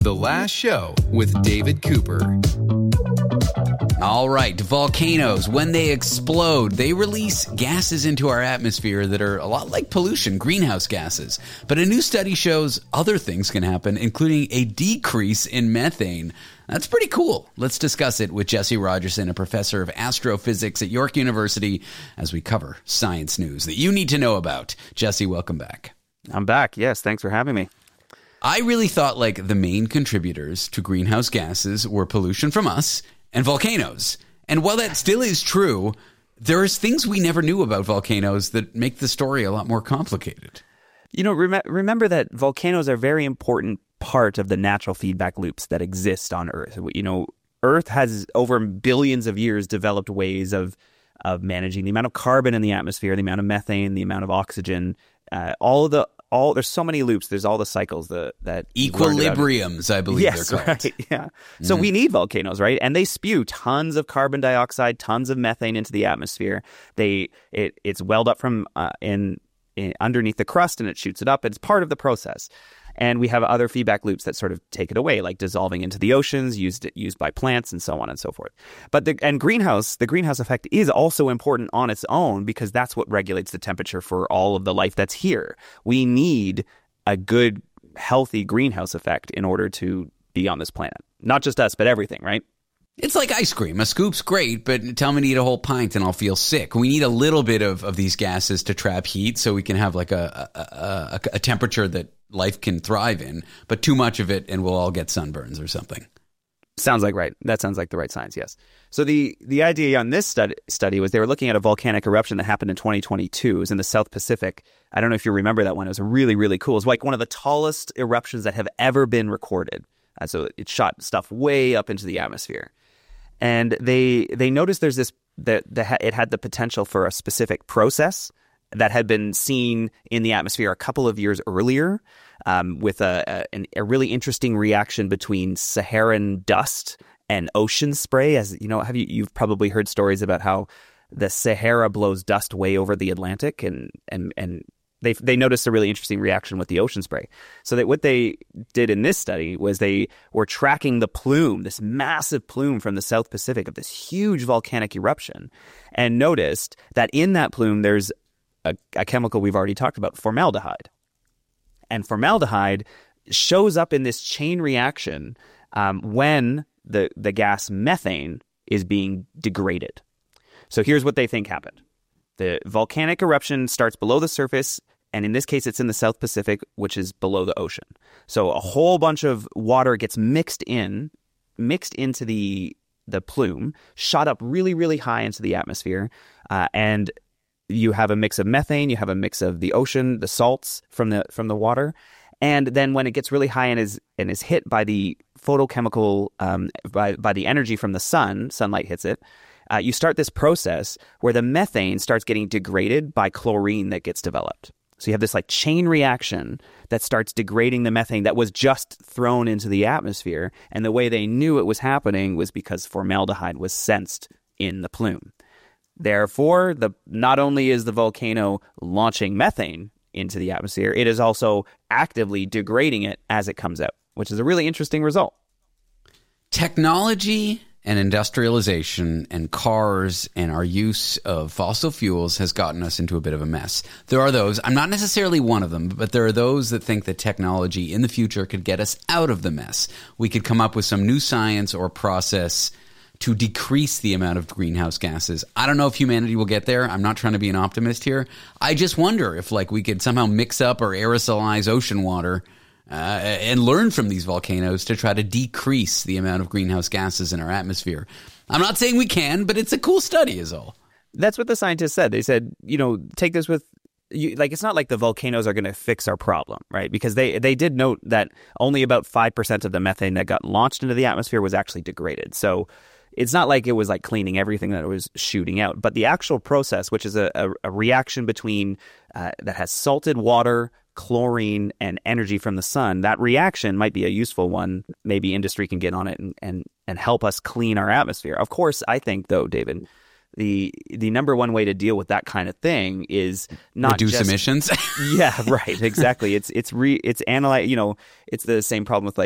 The Last Show with David Cooper. All right, volcanoes, when they explode, they release gases into our atmosphere that are a lot like pollution, greenhouse gases. But a new study shows other things can happen, including a decrease in methane. That's pretty cool. Let's discuss it with Jesse Rogerson, a professor of astrophysics at York University, as we cover science news that you need to know about. Jesse, welcome back. I'm back. Yes, thanks for having me. I really thought like the main contributors to greenhouse gases were pollution from us and volcanoes. And while that still is true, there's things we never knew about volcanoes that make the story a lot more complicated. You know, remember that volcanoes are a very important part of the natural feedback loops that exist on Earth. You know, Earth has over billions of years developed ways of managing the amount of carbon in the atmosphere, the amount of methane, the amount of oxygen, there's so many loops. There's all the cycles that equilibriums, I believe they're called. Right, yeah. So we need volcanoes, right? And they spew tons of carbon dioxide, tons of methane into the atmosphere. It's welled up from underneath the crust, and it shoots it up. It's part of the process. And we have other feedback loops that sort of take it away, like dissolving into the oceans, used by plants, and so on and so forth. But the greenhouse effect is also important on its own because that's what regulates the temperature for all of the life that's here. We need a good, healthy greenhouse effect in order to be on this planet. Not just us, but everything, right? It's like ice cream. A scoop's great, but tell me to eat a whole pint and I'll feel sick. We need a little bit of these gases to trap heat so we can have like a temperature that life can thrive in, but too much of it and we'll all get sunburns or something. Sounds like right. That sounds like the right science, yes. So the idea on this study was they were looking at a volcanic eruption that happened in 2022. It was in the South Pacific. I don't know if you remember that one. It was really, really cool. It was like one of the tallest eruptions that have ever been recorded. So it shot stuff way up into the atmosphere. And they noticed there's this that it had the potential for a specific process that had been seen in the atmosphere a couple of years earlier, with a really interesting reaction between Saharan dust and ocean spray. As you know, you've probably heard stories about how the Sahara blows dust way over the Atlantic, and they noticed a really interesting reaction with the ocean spray. So that what they did in this study was they were tracking the plume, this massive plume from the South Pacific of this huge volcanic eruption, and noticed that in that plume there's a chemical we've already talked about, formaldehyde. And formaldehyde shows up in this chain reaction when the gas methane is being degraded. So here's what they think happened. The volcanic eruption starts below the surface, and in this case, it's in the South Pacific, which is below the ocean. So a whole bunch of water gets mixed into the plume, shot up really, really high into the atmosphere, and you have a mix of methane, you have a mix of the ocean, the salts from the water, and then when it gets really high and is hit by the photochemical by the energy from the sunlight hits it. You start this process where the methane starts getting degraded by chlorine that gets developed. So you have this like chain reaction that starts degrading the methane that was just thrown into the atmosphere. And the way they knew it was happening was because formaldehyde was sensed in the plume. Therefore, not only is the volcano launching methane into the atmosphere, it is also actively degrading it as it comes out, which is a really interesting result. Technology and industrialization and cars and our use of fossil fuels has gotten us into a bit of a mess. There are those, I'm not necessarily one of them, but there are those that think that technology in the future could get us out of the mess. We could come up with some new science or process to decrease the amount of greenhouse gases. I don't know if humanity will get there. I'm not trying to be an optimist here. I just wonder if we could somehow mix up or aerosolize ocean water and learn from these volcanoes to try to decrease the amount of greenhouse gases in our atmosphere. I'm not saying we can, but it's a cool study is all. That's what the scientists said. They said, take this with it's not like the volcanoes are going to fix our problem, right? Because they did note that only about 5% of the methane that got launched into the atmosphere was actually degraded. So it's not like it was like cleaning everything that it was shooting out. But the actual process, which is a reaction between that has salted water, chlorine, and energy from the sun, that reaction might be a useful one. Maybe industry can get on it and help us clean our atmosphere. Of course, I think, though, David, the number one way to deal with that kind of thing is not reduce emissions. Yeah, right. Exactly. It's analyze. It's the same problem with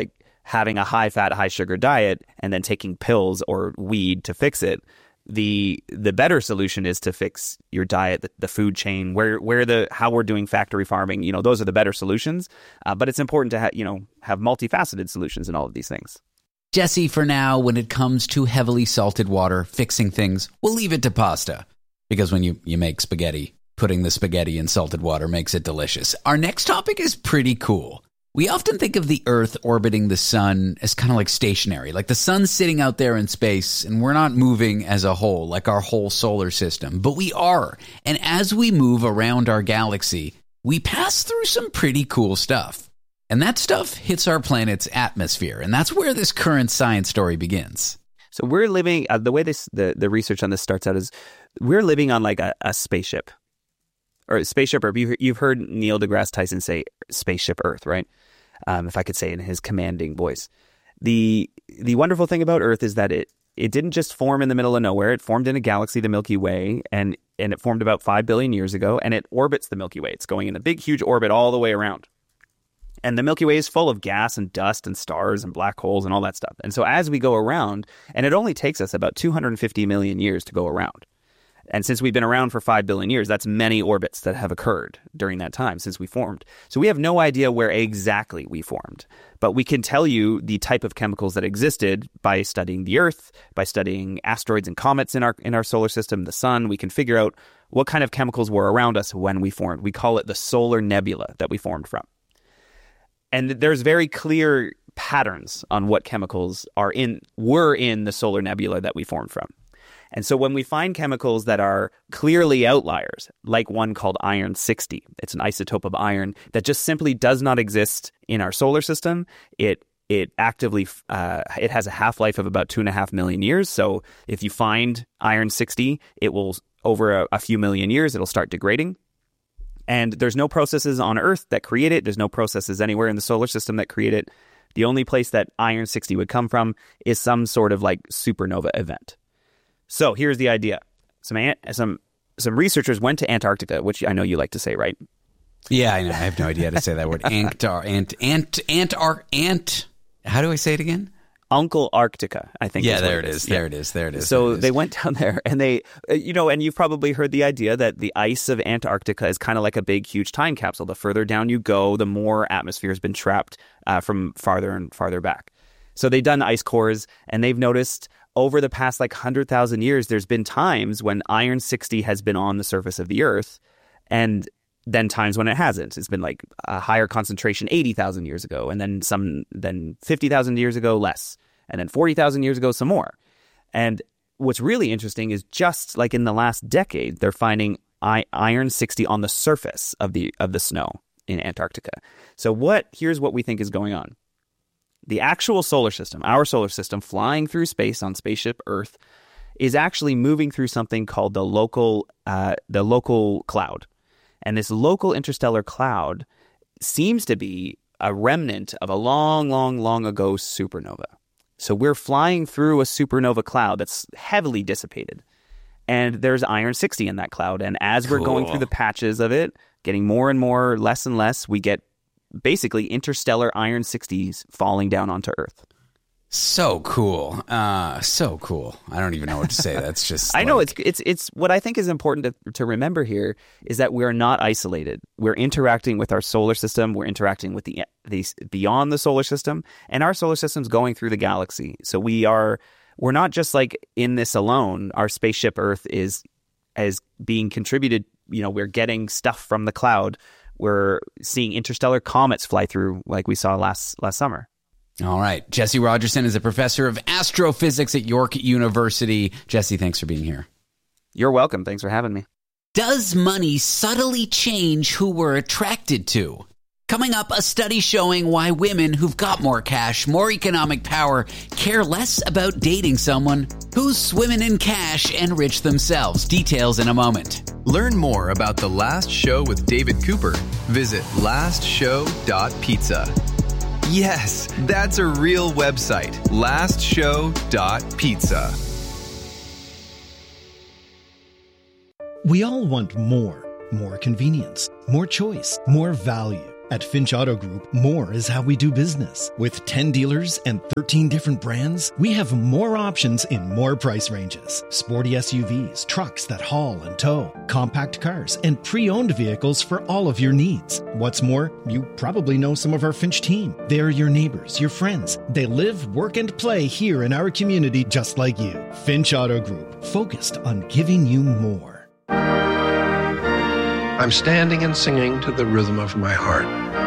having a high-fat, high-sugar diet and then taking pills or weed to fix it. The better solution is to fix your diet, the food chain, how we're doing factory farming. You know, those are the better solutions. But it's important to have multifaceted solutions in all of these things. Jesse, for now, when it comes to heavily salted water, fixing things, we'll leave it to pasta. Because when you make spaghetti, putting the spaghetti in salted water makes it delicious. Our next topic is pretty cool. We often think of the Earth orbiting the sun as kind of like stationary, like the sun's sitting out there in space and we're not moving as a whole, like our whole solar system, but we are. And as we move around our galaxy, we pass through some pretty cool stuff. And that stuff hits our planet's atmosphere, and that's where this current science story begins. So we're living, the way the research on this starts out is we're living on like a spaceship. Or Spaceship Earth. You've heard Neil deGrasse Tyson say Spaceship Earth, right? If I could say it in his commanding voice. The wonderful thing about Earth is that it didn't just form in the middle of nowhere. It formed in a galaxy, the Milky Way, and it formed about 5 billion years ago, and it orbits the Milky Way. It's going in a big, huge orbit all the way around. And the Milky Way is full of gas and dust and stars and black holes and all that stuff. And so as we go around, and it only takes us about 250 million years to go around. And since we've been around for 5 billion years, that's many orbits that have occurred during that time since we formed. So we have no idea where exactly we formed. But we can tell you the type of chemicals that existed by studying the Earth, by studying asteroids and comets in our solar system, the sun. We can figure out what kind of chemicals were around us when we formed. We call it the solar nebula that we formed from. And there's very clear patterns on what chemicals were in the solar nebula that we formed from. And so when we find chemicals that are clearly outliers, like one called iron-60, it's an isotope of iron that just simply does not exist in our solar system. It actively it has a half-life of about 2.5 million years. So if you find iron-60, it will, over a few million years, it'll start degrading. And there's no processes on Earth that create it. There's no processes anywhere in the solar system that create it. The only place that iron-60 would come from is some sort of like supernova event. So here's the idea. Some researchers went to Antarctica, which I know you like to say, right? Yeah, I know. I have no idea how to say that word. How do I say it again? Uncle Arctica, I think. Yeah, there it is. There it is. So they went down there and they, and you've probably heard the idea that the ice of Antarctica is kind of like a big, huge time capsule. The further down you go, the more atmosphere has been trapped from farther and farther back. So they've done ice cores and they've noticed over the past 100,000 years, there's been times when iron-60 has been on the surface of the Earth, and then times when it hasn't. It's been like a higher concentration 80,000 years ago, and then 50,000 years ago, less, and then 40,000 years ago, some more. And what's really interesting is just like in the last decade, they're finding iron-60 on the surface of the snow in Antarctica. So here's what we think is going on. The actual solar system, our solar system, flying through space on Spaceship Earth, is actually moving through something called the local cloud. And this local interstellar cloud seems to be a remnant of a long, long, long ago supernova. So we're flying through a supernova cloud that's heavily dissipated. And there's iron-60 in that cloud. And as we're going through the patches of it, getting more and more, less and less, we get basically interstellar iron-60s falling down onto Earth. So cool. So cool. I don't even know what to say. That's just I know it's what I think is important to remember here is that we're not isolated. We're interacting with our solar system. We're interacting with the beyond the solar system, and our solar system's going through the galaxy. So we're not just like in this alone. Our spaceship Earth is being contributed. We're getting stuff from the cloud. We're seeing interstellar comets fly through like we saw last summer. All right. Jesse Rogerson is a professor of astrophysics at York University. Jesse, thanks for being here. You're welcome. Thanks for having me. Does money subtly change who we're attracted to? Coming up, a study showing why women who've got more cash, more economic power, care less about dating someone who's swimming in cash and rich themselves. Details in a moment. Learn more about The Last Show with David Cooper. Visit lastshow.pizza. Yes, that's a real website. lastshow.pizza. We all want more convenience, more choice, more value. At Finch Auto Group, more is how we do business. With 10 dealers and 13 different brands, we have more options in more price ranges. Sporty SUVs, trucks that haul and tow, compact cars, and pre-owned vehicles for all of your needs. What's more, you probably know some of our Finch team. They're your neighbors, your friends. They live, work, and play here in our community just like you. Finch Auto Group, focused on giving you more. I'm standing and singing to the rhythm of my heart.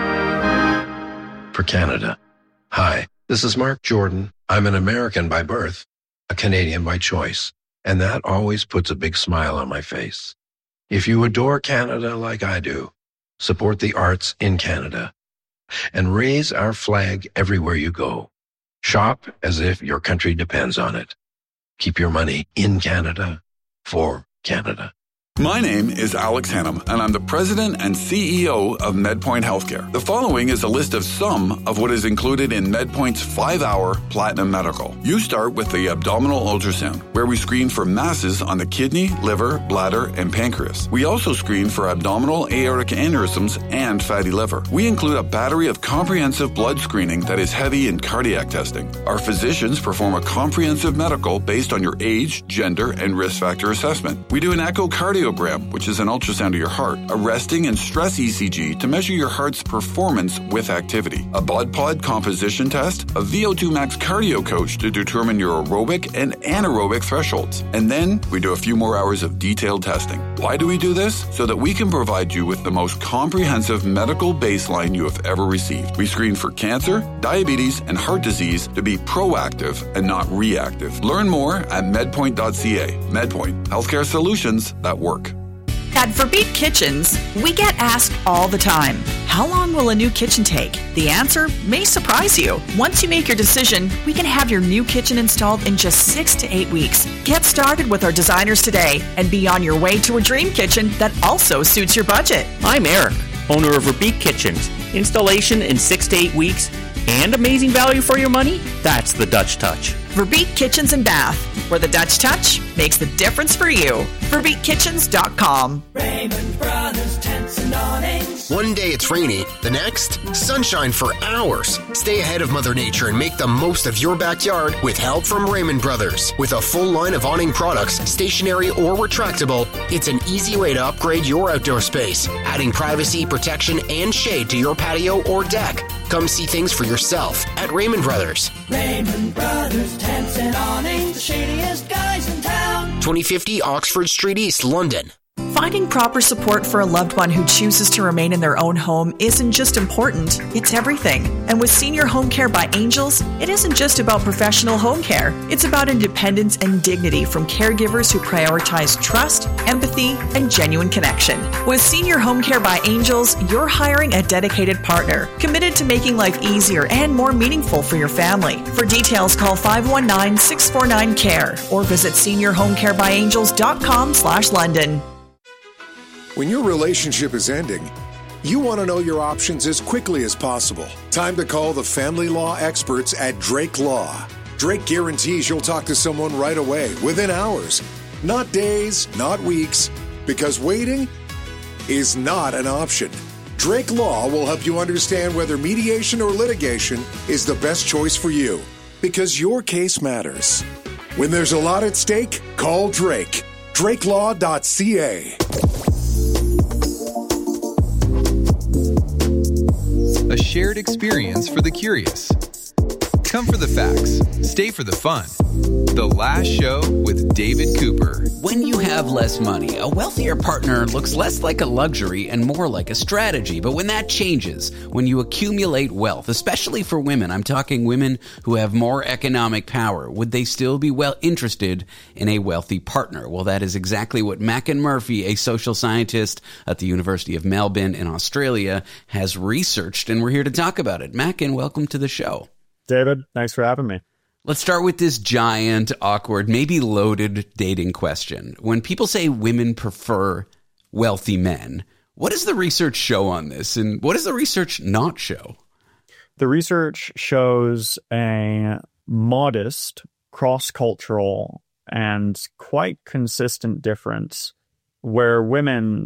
For Canada. Hi, this is Mark Jordan. I'm an American by birth, a Canadian by choice, and that always puts a big smile on my face. If you adore Canada like I do, support the arts in Canada and raise our flag everywhere you go. Shop as if your country depends on it. Keep your money in Canada for Canada. My name is Alex Hannum, and I'm the president and CEO of MedPoint Healthcare. The following is a list of some of what is included in MedPoint's 5-hour Platinum Medical. You start with the abdominal ultrasound, where we screen for masses on the kidney, liver, bladder, and pancreas. We also screen for abdominal aortic aneurysms and fatty liver. We include a battery of comprehensive blood screening that is heavy in cardiac testing. Our physicians perform a comprehensive medical based on your age, gender, and risk factor assessment. We do an echocardiogram, which is an ultrasound of your heart, a resting and stress ECG to measure your heart's performance with activity, a blood pod composition test, a VO2 max cardio coach to determine your aerobic and anaerobic thresholds. And then we do a few more hours of detailed testing. Why do we do this? So that we can provide you with the most comprehensive medical baseline you have ever received. We screen for cancer, diabetes, and heart disease to be proactive and not reactive. Learn more at medpoint.ca. MedPoint, healthcare solutions that work. At Verbeek Kitchens, we get asked all the time, how long will a new kitchen take? The answer may surprise you. Once you make your decision, we can have your new kitchen installed in just 6 to 8 weeks. Get started with our designers today and be on your way to a dream kitchen that also suits your budget. I'm Eric, owner of Verbeek Kitchens. Installation in 6 to 8 weeks and amazing value for your money? That's the Dutch touch. Verbeek Kitchens and Bath, where the Dutch touch makes the difference for you. VerbeekKitchens.com. Raymond Brothers Tents and Awnings. One day it's rainy, the next, sunshine for hours. Stay ahead of Mother Nature and make the most of your backyard with help from Raymond Brothers. With a full line of awning products, stationary or retractable, it's an easy way to upgrade your outdoor space, adding privacy, protection, and shade to your patio or deck. Come see things for yourself at Raymond Brothers. Raymond Brothers Tents and Awnings, the shadiest guys in town. 2050 Oxford Street East, London. Finding proper support for a loved one who chooses to remain in their own home isn't just important, it's everything. And with Senior Home Care by Angels, it isn't just about professional home care. It's about independence and dignity from caregivers who prioritize trust, empathy, and genuine connection. With Senior Home Care by Angels, you're hiring a dedicated partner, committed to making life easier and more meaningful for your family. For details, call 519-649-CARE or visit seniorhomecarebyangels.com/London. When your relationship is ending, you want to know your options as quickly as possible. Time to call the family law experts at Drake Law. Drake guarantees you'll talk to someone right away, within hours. Not days, not weeks, because waiting is not an option. Drake Law will help you understand whether mediation or litigation is the best choice for you, because your case matters. When there's a lot at stake, call Drake. DrakeLaw.ca. A shared experience for the curious. Come for the facts, stay for the fun. The Last Show with David Cooper. When you have less money, a wealthier partner looks less like a luxury and more like a strategy. But when that changes, when you accumulate wealth, especially for women, I'm talking women who have more economic power, would they still be interested in a wealthy partner? Well, that is exactly what Mackin Murphy, a social scientist at the University of Melbourne in Australia, has researched, and we're here to talk about it. Mackin, welcome to the show. David, thanks for having me. Let's start with this giant, awkward, maybe loaded dating question. When people say women prefer wealthy men, what does the research show on this? And what does the research not show? The research shows a modest, cross-cultural, and quite consistent difference where women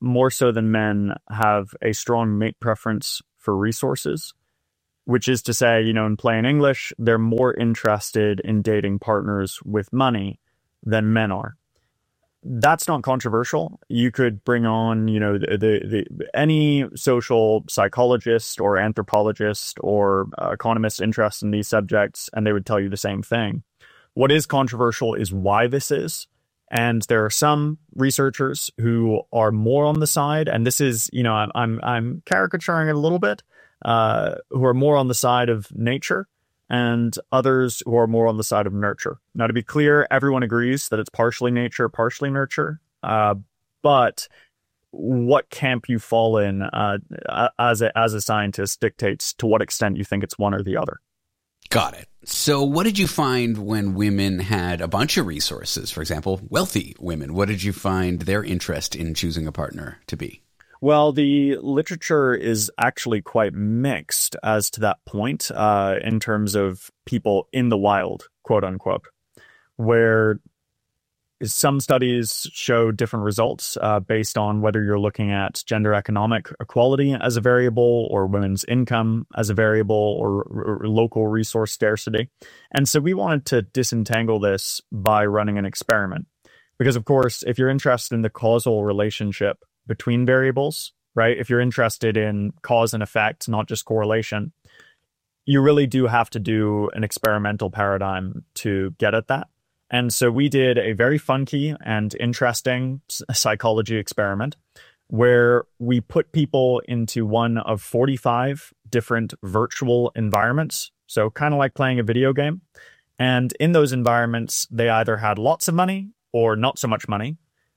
more so than men, have a strong mate preference for resources, which is to say, in plain English, they're more interested in dating partners with money than men are. That's not controversial. You could bring on, any social psychologist or anthropologist or economist interested in these subjects, and they would tell you the same thing. What is controversial is why this is. And there are some researchers who are more on the side, and this is, I'm caricaturing it a little bit, who are more on the side of nature, and others who are more on the side of nurture. Now, to be clear, everyone agrees that it's partially nature, partially nurture. But what camp you fall in as a scientist dictates to what extent you think it's one or the other. Got it. So what did you find when women had a bunch of resources? For example, wealthy women. What did you find their interest in choosing a partner to be? Well, the literature is actually quite mixed as to that point in terms of people in the wild, quote unquote, where some studies show different results based on whether you're looking at gender economic equality as a variable or women's income as a variable or local resource scarcity. And so we wanted to disentangle this by running an experiment. Because, of course, if you're interested in the causal relationship between variables, right? If you're interested in cause and effect, not just correlation, you really do have to do an experimental paradigm to get at that. And so we did a very funky and interesting psychology experiment where we put people into one of 45 different virtual environments. So kind of like playing a video game. And in those environments, they either had lots of money or not so much money,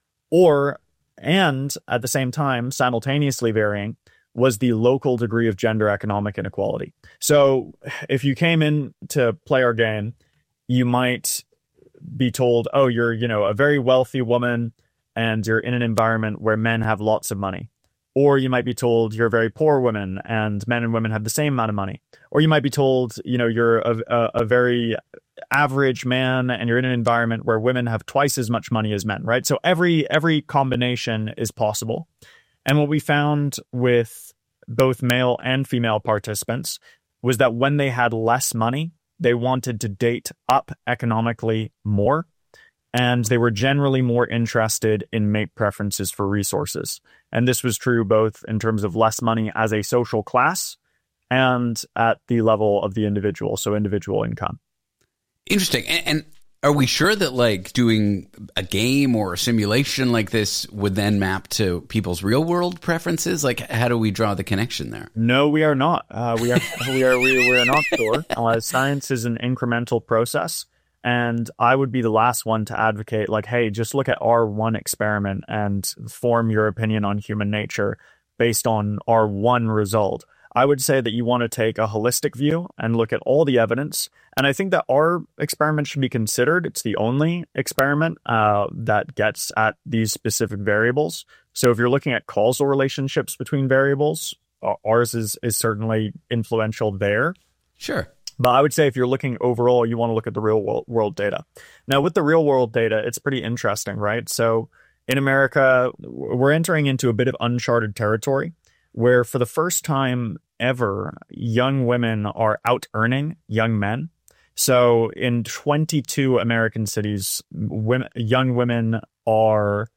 and at the same time, simultaneously varying, was the local degree of gender economic inequality. So if you came in to play our game, you might be told, oh, you're, a very wealthy woman and you're in an environment where men have lots of money. Or you might be told you're a very poor woman and men and women have the same amount of money. Or you might be told, you're a very average man and you're in an environment where women have twice as much money as men, right? So every combination is possible. And what we found with both male and female participants was that when they had less money, they wanted to date up economically more, and they were generally more interested in mate preferences for resources. And this was true both in terms of less money as a social class and at the level of the individual, so individual income. Interesting. And are we sure that doing a game or a simulation like this would then map to people's real world preferences? How do we draw the connection there? No, we are not. We are not sure. Science is an incremental process. And I would be the last one to advocate hey, just look at our one experiment and form your opinion on human nature based on our one result. I would say that you want to take a holistic view and look at all the evidence. And I think that our experiment should be considered. It's the only experiment that gets at these specific variables. So if you're looking at causal relationships between variables, ours is certainly influential there. Sure. But I would say if you're looking overall, you want to look at the real world data. Now, with the real world data, it's pretty interesting, right? So in America, we're entering into a bit of uncharted territory where for the first time ever, young women are out-earning young men. So in 22 American cities, young women are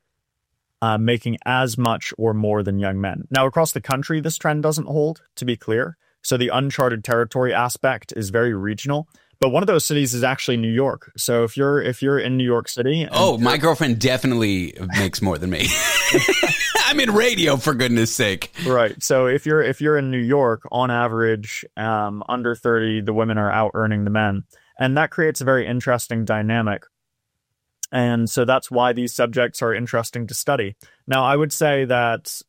making as much or more than young men. Now, across the country, this trend doesn't hold, to be clear. So the uncharted territory aspect is very regional. But one of those cities is actually New York. So if you're in New York City... my girlfriend definitely makes more than me. I'm in radio, for goodness sake. Right. So if you're in New York, on average, under 30, the women are out earning the men. And that creates a very interesting dynamic. And so that's why these subjects are interesting to study. Now, I would say that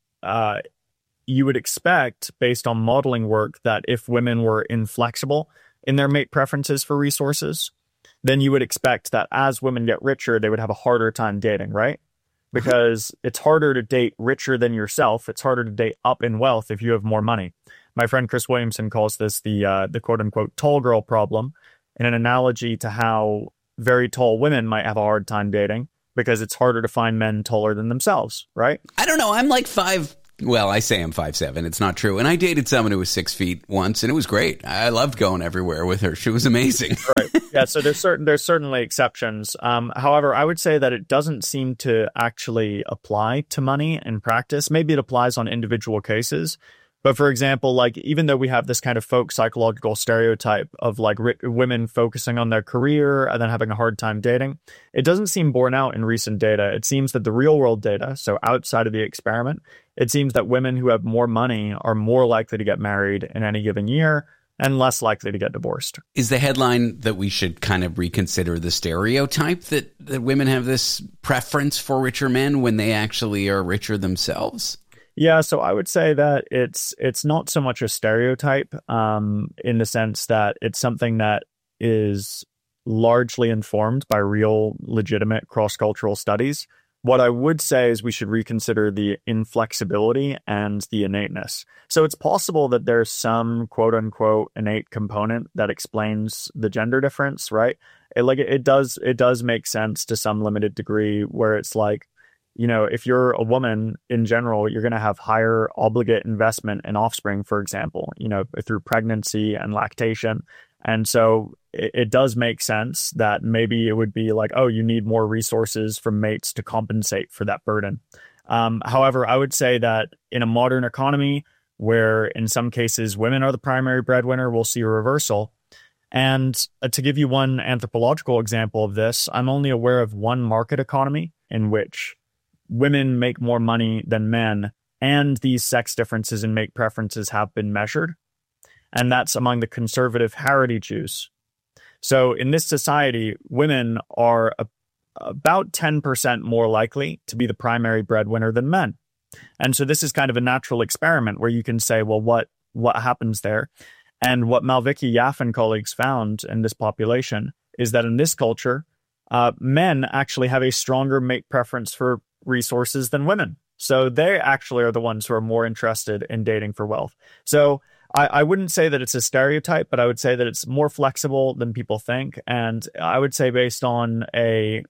you would expect, based on modeling work, that if women were inflexible in their mate preferences for resources, then you would expect that as women get richer, they would have a harder time dating, right? Because it's harder to date richer than yourself. It's harder to date up in wealth if you have more money. My friend Chris Williamson calls this the quote-unquote tall girl problem, in an analogy to how very tall women might have a hard time dating because it's harder to find men taller than themselves, right? I don't know. I'm like 5. Well, I say I'm 5'7". It's not true. And I dated someone who was 6 feet once, and it was great. I loved going everywhere with her. She was amazing. Right. Yeah. So there's certainly exceptions. However, I would say that it doesn't seem to actually apply to money in practice. Maybe it applies on individual cases. But for example, like even though we have this kind of folk psychological stereotype of like women focusing on their career and then having a hard time dating, it doesn't seem borne out in recent data. It seems that the real world data, so outside of the experiment, it seems that women who have more money are more likely to get married in any given year and less likely to get divorced. Is the headline that we should kind of reconsider the stereotype that women have this preference for richer men when they actually are richer themselves? Yeah, so I would say that it's not so much a stereotype in the sense that it's something that is largely informed by real, legitimate cross-cultural studies. What I would say is we should reconsider the inflexibility and the innateness. So it's possible that there's some quote-unquote innate component that explains the gender difference, right? It does make sense to some limited degree where it's like, you know, if you're a woman in general, you're going to have higher obligate investment in offspring, for example, you know, through pregnancy and lactation. And so it does make sense that maybe it would be like, oh, you need more resources from mates to compensate for that burden. However, I would say that in a modern economy where in some cases women are the primary breadwinner, we'll see a reversal. And to give you one anthropological example of this, I'm only aware of one market economy in which women make more money than men, and these sex differences in mate preferences have been measured. And that's among the conservative Haredi Jews. So in this society, women are about 10% more likely to be the primary breadwinner than men. And so this is kind of a natural experiment where you can say, well, what happens there? And what Malvicki, Yaffe, and colleagues found in this population is that in this culture, men actually have a stronger mate preference for resources than women. So they actually are the ones who are more interested in dating for wealth. So I wouldn't say that it's a stereotype, but I would say that it's more flexible than people think. And I would say based on a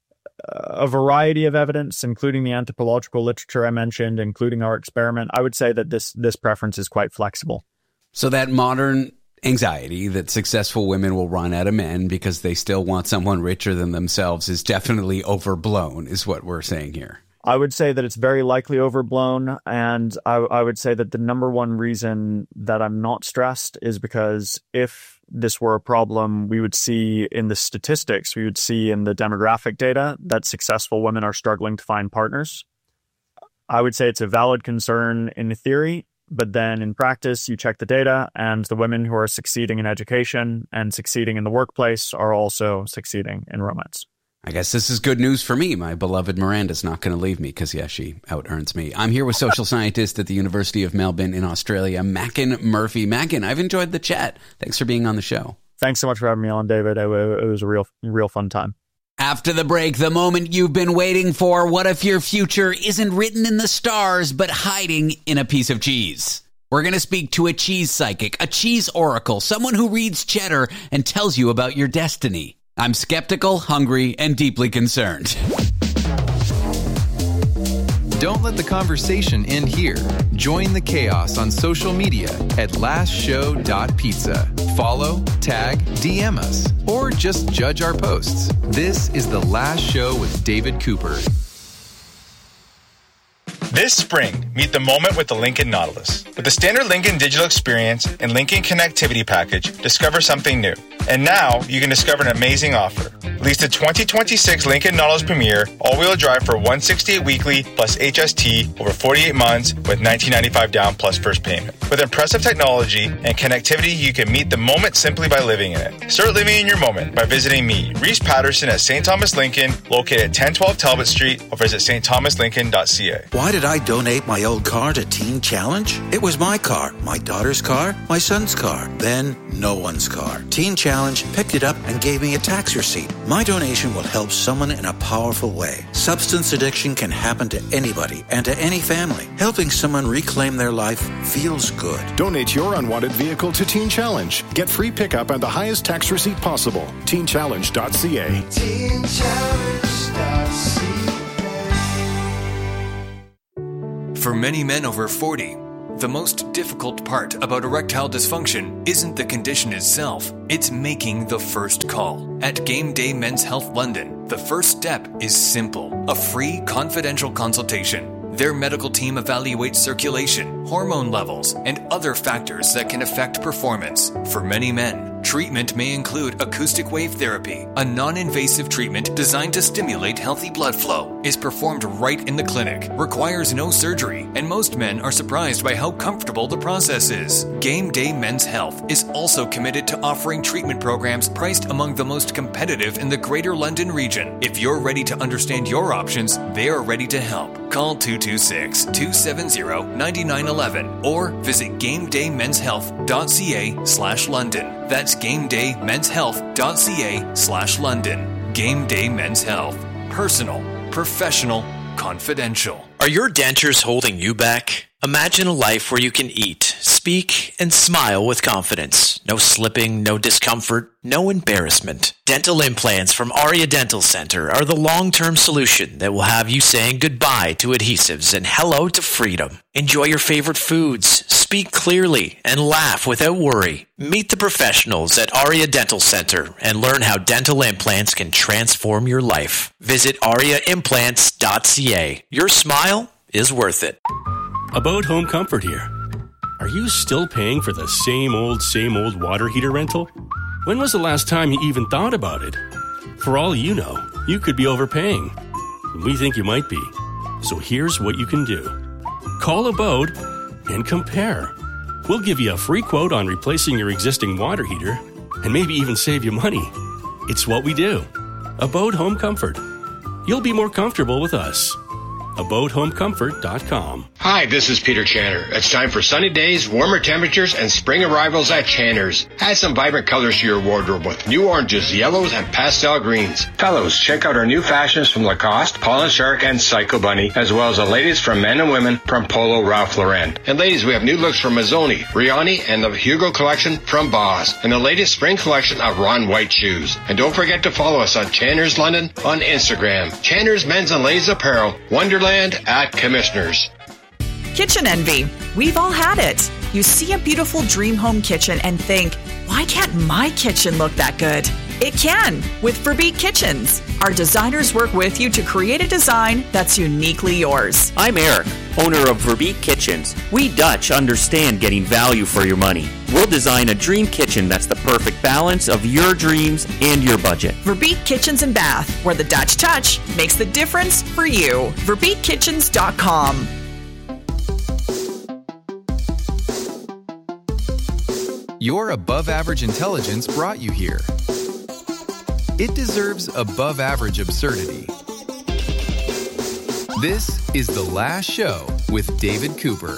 variety of evidence, including the anthropological literature I mentioned, including our experiment, I would say that this preference is quite flexible. So that modern anxiety that successful women will run out of men because they still want someone richer than themselves is definitely overblown, is what we're saying here. I would say that it's very likely overblown. And I would say that the number one reason that I'm not stressed is because if this were a problem, we would see in the statistics, we would see in the demographic data that successful women are struggling to find partners. I would say it's a valid concern in theory. But then in practice, you check the data and the women who are succeeding in education and succeeding in the workplace are also succeeding in romance. I guess this is good news for me. My beloved Miranda's not going to leave me because, yeah, she out-earns me. I'm here with social scientist at the University of Melbourne in Australia, Mackin Murphy. Mackin, I've enjoyed the chat. Thanks for being on the show. Thanks so much for having me on, David. It was a real fun time. After the break, the moment you've been waiting for. What if your future isn't written in the stars, but hiding in a piece of cheese? We're going to speak to a cheese psychic, a cheese oracle, someone who reads cheddar and tells you about your destiny. I'm skeptical, hungry, and deeply concerned. Don't let the conversation end here. Join the chaos on social media at lastshow.pizza. Follow, tag, DM us, or just judge our posts. This is The Last Show with David Cooper. This spring, meet the moment with the Lincoln Nautilus. With the standard Lincoln digital experience and Lincoln connectivity package, discover something new. And now, you can discover an amazing offer. Lease the 2026 Lincoln Nautilus Premier all-wheel drive for $168 weekly plus HST over 48 months with $19.95 down plus first payment. With impressive technology and connectivity, you can meet the moment simply by living in it. Start living in your moment by visiting me, Reese Patterson at St. Thomas Lincoln, located at 1012 Talbot Street, or visit stthomaslincoln.ca. Why did I donate my old car to Teen Challenge? It was my car, my daughter's car, my son's car, then no one's car. Teen Challenge picked it up and gave me a tax receipt. My donation will help someone in a powerful way. Substance addiction can happen to anybody and to any family. Helping someone reclaim their life feels good. Donate your unwanted vehicle to Teen Challenge. Get free pickup and the highest tax receipt possible. TeenChallenge.ca. TeenChallenge.ca. For many men over 40, the most difficult part about erectile dysfunction isn't the condition itself, it's making the first call. At Game Day Men's Health London, the first step is simple: a free confidential consultation. Their medical team evaluates circulation, hormone levels, and other factors that can affect performance. For many men, treatment may include acoustic wave therapy, a non-invasive treatment designed to stimulate healthy blood flow, is performed right in the clinic, requires no surgery, and most men are surprised by how comfortable the process is. Game Day Men's Health is also committed to offering treatment programs priced among the most competitive in the Greater London region. If you're ready to understand your options, they are ready to help. Call 226-270-9911 or visit GameDayMen'sHealth.ca/London. That's GameDayMen'sHealth.ca/London. Game Day Men's Health. Personal, professional, confidential. Are your dentures holding you back? Imagine a life where you can eat, speak, and smile with confidence. No slipping, no discomfort, no embarrassment. Dental implants from Aria Dental Center are the long-term solution that will have you saying goodbye to adhesives and hello to freedom. Enjoy your favorite foods, speak clearly, and laugh without worry. Meet the professionals at Aria Dental Center and learn how dental implants can transform your life. Visit ariaimplants.ca. Your smile is worth it. About Home Comfort here. Are you still paying for the same old water heater rental? When was the last time you even thought about it? For all you know, you could be overpaying. We think you might be. So here's what you can do. Call Abode and compare. We'll give you a free quote on replacing your existing water heater and maybe even save you money. It's what we do. Abode Home Comfort. You'll be more comfortable with us. AbodeHomeComfort.com. Hi, this is Peter Channer. It's time for sunny days, warmer temperatures, and spring arrivals at Channer's. Add some vibrant colors to your wardrobe with new oranges, yellows, and pastel greens. Fellows, check out our new fashions from Lacoste, Paul & Shark, and Psycho Bunny, as well as the latest from men and women from Polo Ralph Lauren. And ladies, we have new looks from Mazzoni, Rioni, and the Hugo collection from Boss, and the latest spring collection of Ron White shoes. And don't forget to follow us on Channer's London on Instagram. Channer's Men's and Ladies Apparel, Wonderland at Commissioners. Kitchen envy. We've all had it. You see a beautiful dream home kitchen and think, why can't my kitchen look that good? It can with Verbeek Kitchens. Our designers work with you to create a design that's uniquely yours. I'm Eric, owner of Verbeek Kitchens. We Dutch understand getting value for your money. We'll design a dream kitchen that's the perfect balance of your dreams and your budget. Verbeek Kitchens and Bath, where the Dutch touch makes the difference for you. VerbeekKitchens.com. Your above-average intelligence brought you here. It deserves above-average absurdity. This is The Last Show with David Cooper.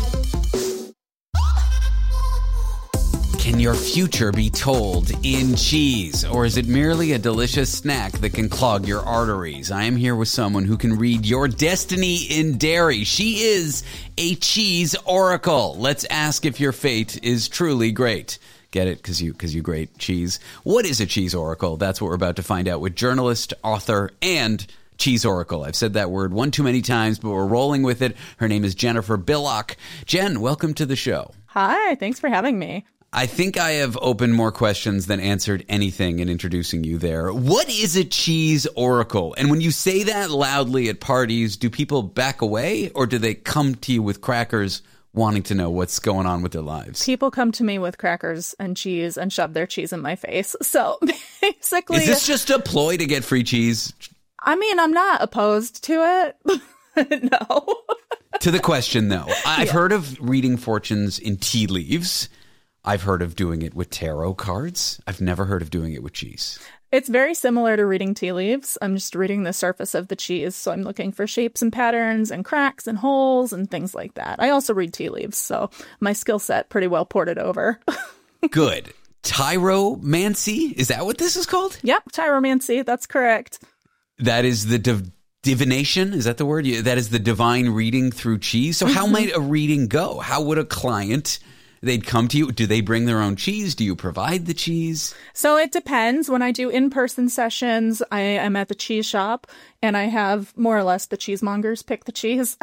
Can your future be told in cheese, or is it merely a delicious snack that can clog your arteries? I am here with someone who can read your destiny in dairy. She is a cheese oracle. Let's ask if your fate is truly great. Get it? Because you grate cheese. What is a cheese oracle? That's what we're about to find out with journalist, author, and cheese oracle. I've said that word one too many times, but we're rolling with it. Her name is Jennifer Billock. Jen, welcome to the show. Hi, thanks for having me. I think I have opened more questions than answered anything in introducing you there. What is a cheese oracle? And when you say that loudly at parties, do people back away, or do they come to you with crackers wanting to know what's going on with their lives? People come to me with crackers and cheese and shove their cheese in my face. So basically... Is this just a ploy to get free cheese? I mean, I'm not opposed to it. No. To the question, though. I've heard of reading fortunes in tea leaves. I've heard of doing it with tarot cards. I've never heard of doing it with cheese. It's very similar to reading tea leaves. I'm just reading the surface of the cheese, so I'm looking for shapes and patterns and cracks and holes and things like that. I also read tea leaves, so my skill set pretty well ported over. Good. Tyromancy? Is that what this is called? Yep, tyromancy. That's correct. That is the divination? Is that the word? That is the divine reading through cheese. So how might a reading go? How would a client They'd come to you. Do they bring their own cheese? Do you provide the cheese? So it depends. When I do in-person sessions, I am at the cheese shop and I have more or less the cheesemongers pick the cheese.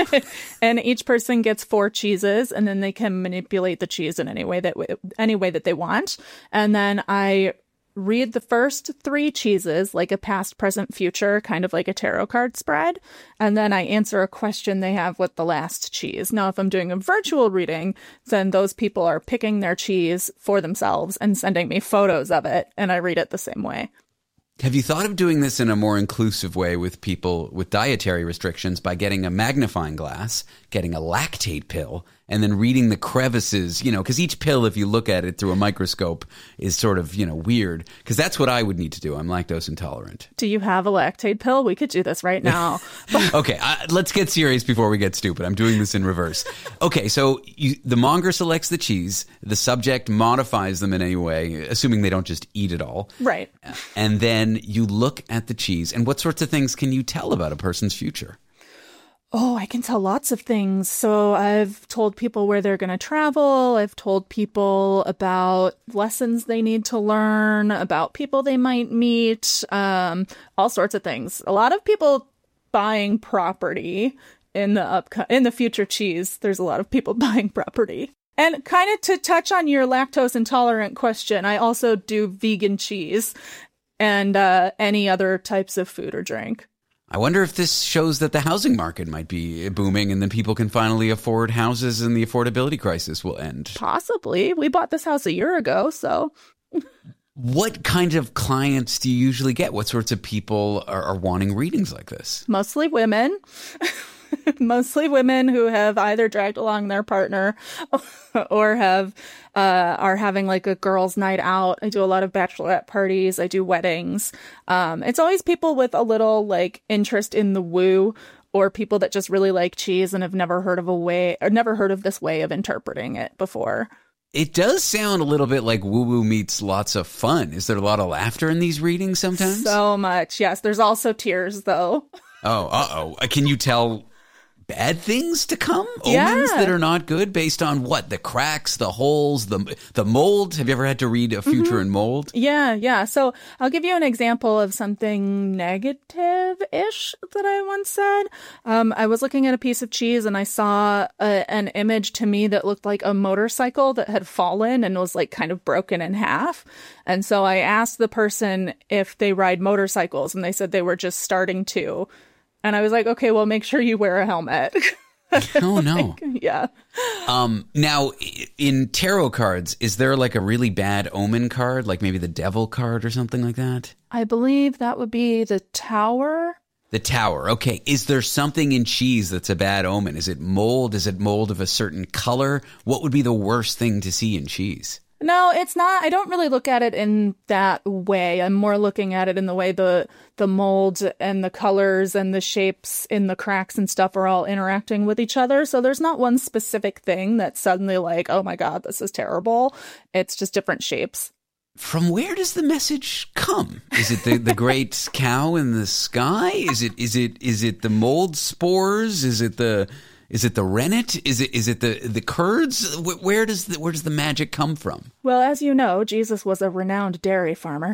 And each person gets 4 cheeses and then they can manipulate the cheese in any way that they want. And then I read the first 3 cheeses like a past, present, future, kind of like a tarot card spread. And then I answer a question they have with the last cheese. Now, if I'm doing a virtual reading, then those people are picking their cheese for themselves and sending me photos of it. And I read it the same way. Have you thought of doing this in a more inclusive way with people with dietary restrictions by getting a magnifying glass, getting a lactate pill, and then reading the crevices, because each pill, if you look at it through a microscope, is sort of, weird. Because that's what I would need to do. I'm lactose intolerant. Do you have a lactate pill? We could do this right now. Okay, let's get serious before we get stupid. I'm doing this in reverse. Okay, so the monger selects the cheese. The subject modifies them in any way, assuming they don't just eat it all. Right. And then you look at the cheese. And what sorts of things can you tell about a person's future? Oh, I can tell lots of things. So I've told people where they're going to travel. I've told people about lessons they need to learn, about people they might meet, all sorts of things. A lot of people buying property in the future cheese. There's a lot of people buying property. And kind of to touch on your lactose intolerant question, I also do vegan cheese and any other types of food or drink. I wonder if this shows that the housing market might be booming and then people can finally afford houses and the affordability crisis will end. Possibly. We bought this house a year ago, so. What kind of clients do you usually get? What sorts of people are wanting readings like this? Mostly women. Mostly women who have either dragged along their partner or are having like a girls' night out. I do a lot of bachelorette parties. I do weddings. It's always people with a little like interest in the woo, or people that just really like cheese and have never heard of this way of interpreting it before. It does sound a little bit like woo-woo meets lots of fun. Is there a lot of laughter in these readings sometimes? So much, yes. There's also tears, though. Oh, uh-oh. Can you tell bad things to come? Yeah. Omens that are not good based on what? The cracks, the holes, the mold? Have you ever had to read a future in mold? Yeah. So I'll give you an example of something negative-ish that I once said. I was looking at a piece of cheese and I saw an image to me that looked like a motorcycle that had fallen and was like kind of broken in half. And so I asked the person if they ride motorcycles and they said they were just starting to. And I was like, okay, well, make sure you wear a helmet. Oh, no. Yeah. Now, in tarot cards, is there like a really bad omen card, like maybe the devil card or something like that? I believe that would be the Tower. The Tower. Okay. Is there something in cheese that's a bad omen? Is it mold? Is it mold of a certain color? What would be the worst thing to see in cheese? No, it's not. I don't really look at it in that way. I'm more looking at it in the way the mold and the colors and the shapes in the cracks and stuff are all interacting with each other. So there's not one specific thing that's suddenly like, oh my God, this is terrible. It's just different shapes. From where does the message come? Is it the great cow in the sky? Is it the mold spores? Is it the rennet? Is it the curds? Where does the magic come from? Well, as you know, Jesus was a renowned dairy farmer.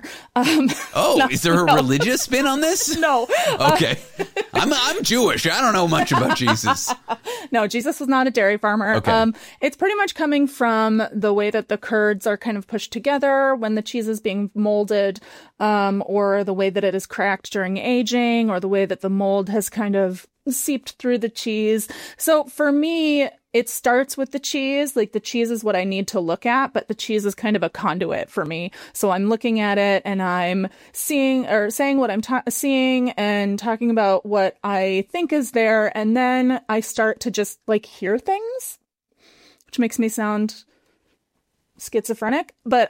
Is there a religious spin on this? No. Okay. I'm Jewish. I don't know much about Jesus. No, Jesus was not a dairy farmer. Okay. It's pretty much coming from the way that the curds are kind of pushed together when the cheese is being molded, or the way that it is cracked during aging, or the way that the mold has kind of seeped through the cheese. So for me, it starts with the cheese. Like the cheese is what I need to look at, but the cheese is kind of a conduit for me. So I'm looking at it and I'm seeing or saying what I'm seeing and talking about what I think is there. And then I start to just like hear things, which makes me sound schizophrenic, but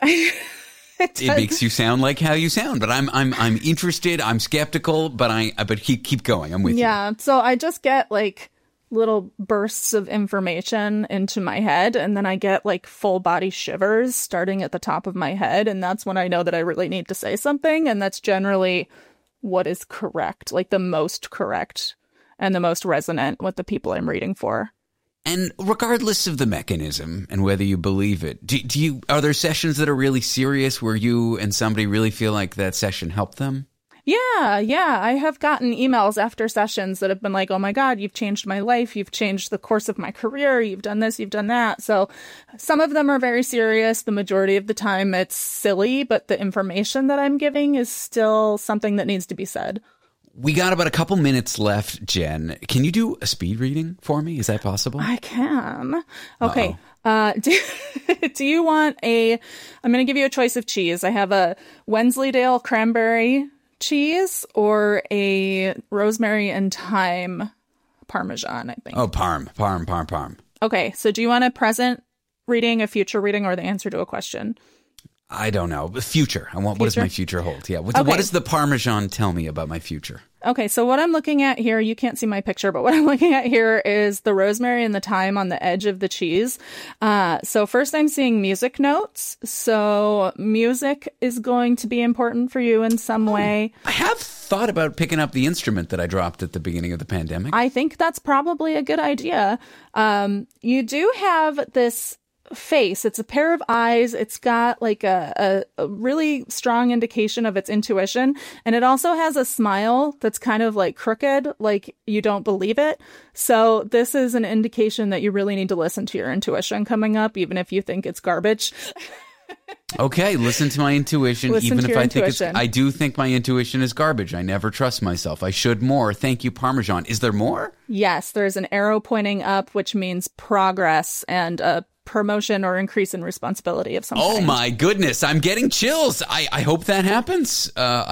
it makes you sound like how you sound, but I'm interested. I'm skeptical, but keep going. I'm with you. Yeah. So I just get like little bursts of information into my head, and then I get like full body shivers starting at the top of my head, and that's when I know that I really need to say something, and that's generally what is correct, like the most correct and the most resonant with the people I'm reading for. And regardless of the mechanism and whether you believe it, are there sessions that are really serious where you and somebody really feel like that session helped them? Yeah. I have gotten emails after sessions that have been like, oh my God, you've changed my life. You've changed the course of my career. You've done this, you've done that. So some of them are very serious. The majority of the time it's silly, but the information that I'm giving is still something that needs to be said. We got about a couple minutes left, Jen. Can you do a speed reading for me? Is that possible? I can. Okay. Do you want I'm going to give you a choice of cheese. I have a Wensleydale cranberry cheese or a rosemary and thyme Parmesan, I think. Oh, Parm. Okay, so do you want a present reading, a future reading, or the answer to a question? I don't know. Future. What does my future hold? Yeah. What does the Parmesan tell me about my future? Okay, so what I'm looking at here, you can't see my picture, but what I'm looking at here is the rosemary and the thyme on the edge of the cheese. So first I'm seeing music notes. So music is going to be important for you in some way. I have thought about picking up the instrument that I dropped at the beginning of the pandemic. I think that's probably a good idea. You do have this face. It's a pair of eyes. It's got like a really strong indication of its intuition. And it also has a smile that's kind of like crooked, like you don't believe it. So this is an indication that you really need to listen to your intuition coming up, even if you think it's garbage. Okay, listen to my intuition, Listen even to if your I think intuition. I do think my intuition is garbage. I never trust myself. I should more. Thank you, Parmesan. Is there more? Yes, there's an arrow pointing up, which means progress and a promotion or increase in responsibility of some Oh kind. my goodness, I'm getting chills. I hope that happens.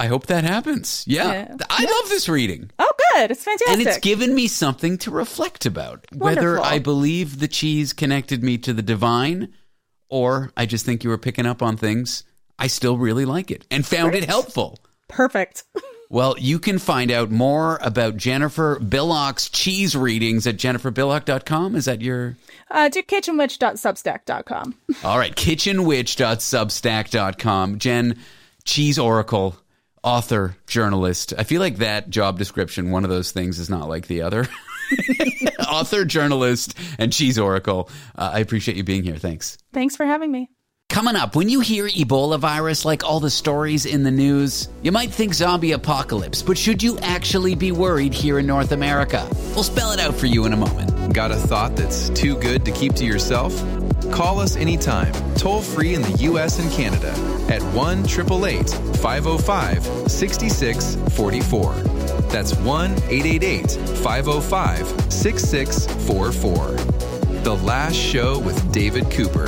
Yeah. I love this reading. Oh, good. It's fantastic. And it's given me something to reflect about. Whether Wonderful. I believe the cheese connected me to the divine or I just think you were picking up on things, I still really like it and found it helpful. Perfect. Well, you can find out more about Jennifer Billock's cheese readings at jenniferbillock.com. Is that your... Do kitchenwitch.substack.com. All right, kitchenwitch.substack.com. Jen, cheese oracle, author, journalist. I feel like that job description, one of those things is not like the other. Author, journalist, and cheese oracle. I appreciate you being here. Thanks. Thanks for having me. Coming up, when you hear Ebola virus, like all the stories in the news, you might think zombie apocalypse, but should you actually be worried here in North America? We'll spell it out for you in a moment. Got a thought that's too good to keep to yourself? Call us anytime, toll free in the U.S. and Canada at 1-888-505-6644. That's 1-888-505-6644. The Last Show with David Cooper.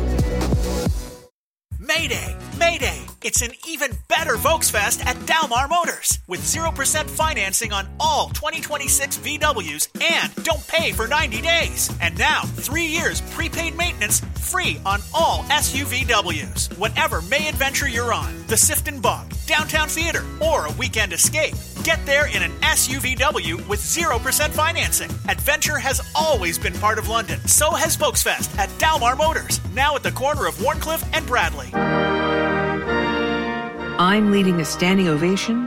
Mayday! Mayday! It's an even better Volksfest at Dalmar Motors with 0% financing on all 2026 VWs and don't pay for 90 days. And now, 3 years prepaid maintenance free on all SUVWs. Whatever May adventure you're on, the Sifton Bog, Downtown Theater, or a weekend escape, get there in an SUVW with 0% financing. Adventure has always been part of London. So has Volksfest at Dalmar Motors, now at the corner of Warncliffe and Bradley. I'm leading a standing ovation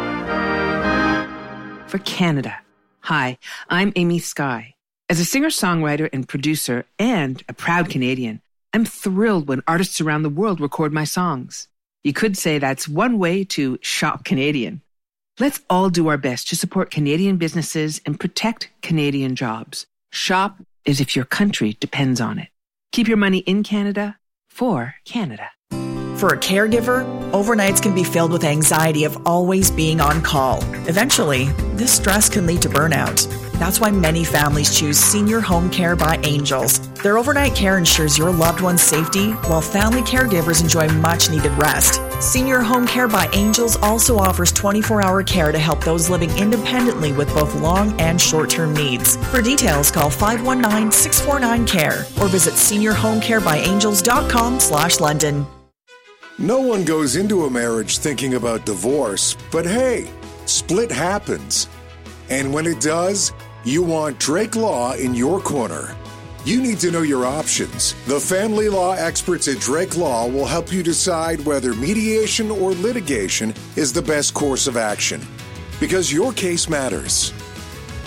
for Canada. Hi, I'm Amy Skye. As a singer-songwriter and producer and a proud Canadian, I'm thrilled when artists around the world record my songs. You could say that's one way to shop Canadian. Let's all do our best to support Canadian businesses and protect Canadian jobs. Shop as if your country depends on it. Keep your money in Canada for Canada. For a caregiver, overnights can be filled with anxiety of always being on call. Eventually, this stress can lead to burnout. That's why many families choose Senior Home Care by Angels. Their overnight care ensures your loved one's safety, while family caregivers enjoy much-needed rest. Senior Home Care by Angels also offers 24-hour care to help those living independently with both long and short-term needs. For details, call 519-649-CARE or visit seniorhomecarebyangels.com/London. No one goes into a marriage thinking about divorce, but hey, split happens. And when it does, you want Drake Law in your corner. You need to know your options. The family law experts at Drake Law will help you decide whether mediation or litigation is the best course of action. Because your case matters.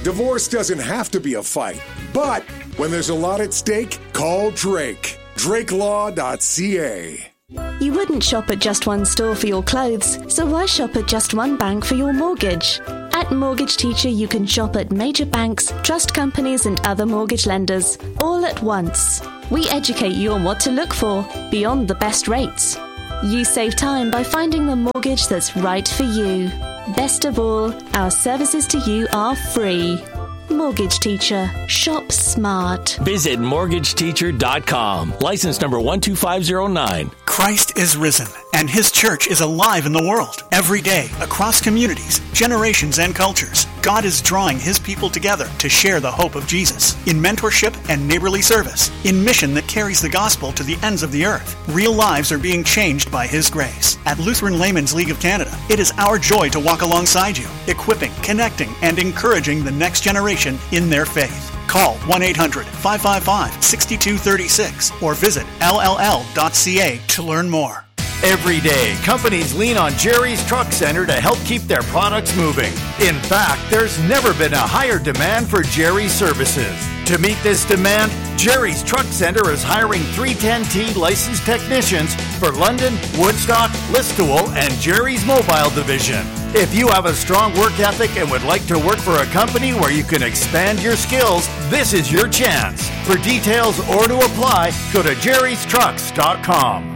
Divorce doesn't have to be a fight, but when there's a lot at stake, call Drake. DrakeLaw.ca. You wouldn't shop at just one store for your clothes, so why shop at just one bank for your mortgage? At Mortgage Teacher, you can shop at major banks, trust companies, and other mortgage lenders, all at once. We educate you on what to look for, beyond the best rates. You save time by finding the mortgage that's right for you. Best of all, our services to you are free. Mortgage Teacher. Shop smart. Visit mortgageteacher.com. License number 12509. Christ is risen, and His church is alive in the world. Every day, across communities, generations, and cultures, God is drawing His people together to share the hope of Jesus in mentorship and neighborly service, in mission that carries the gospel to the ends of the earth. Real lives are being changed by His grace. At Lutheran Laymen's League of Canada, it is our joy to walk alongside you, equipping, connecting, and encouraging the next generation in their faith. Call 1-800-555-6236 or visit lll.ca to learn more. Every day, companies lean on Jerry's Truck Center to help keep their products moving. In fact, there's never been a higher demand for Jerry's services. To meet this demand, Jerry's Truck Center is hiring 310T licensed technicians for London, Woodstock, Listowel, and Jerry's Mobile Division. If you have a strong work ethic and would like to work for a company where you can expand your skills, this is your chance. For details or to apply, go to jerrystrucks.com.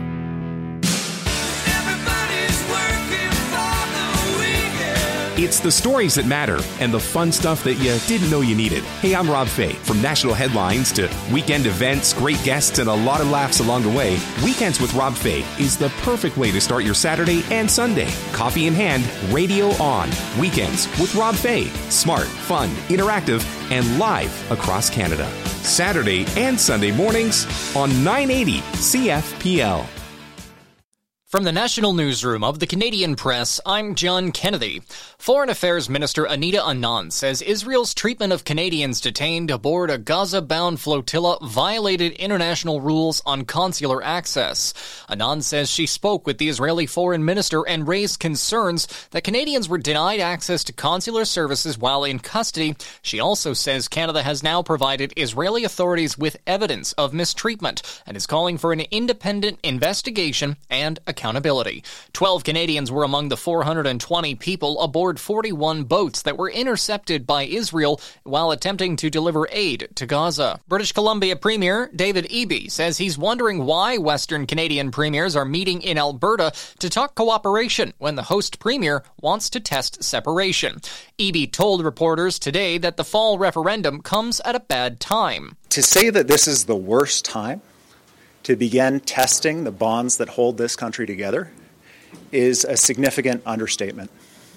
It's the stories that matter and the fun stuff that you didn't know you needed. Hey, I'm Rob Fay. From national headlines to weekend events, great guests, and a lot of laughs along the way, Weekends with Rob Fay is the perfect way to start your Saturday and Sunday. Coffee in hand, radio on. Weekends with Rob Fay. Smart, fun, interactive, and live across Canada. Saturday and Sunday mornings on 980 CFPL. From the National Newsroom of the Canadian Press, I'm John Kennedy. Foreign Affairs Minister Anita Anand says Israel's treatment of Canadians detained aboard a Gaza-bound flotilla violated international rules on consular access. Anand says she spoke with the Israeli foreign minister and raised concerns that Canadians were denied access to consular services while in custody. She also says Canada has now provided Israeli authorities with evidence of mistreatment and is calling for an independent investigation and accountability. 12 Canadians were among the 420 people aboard 41 boats that were intercepted by Israel while attempting to deliver aid to Gaza. British Columbia Premier David Eby says he's wondering why Western Canadian premiers are meeting in Alberta to talk cooperation when the host premier wants to test separation. Eby told reporters today that the fall referendum comes at a bad time. To say that this is the worst time to begin testing the bonds that hold this country together is a significant understatement.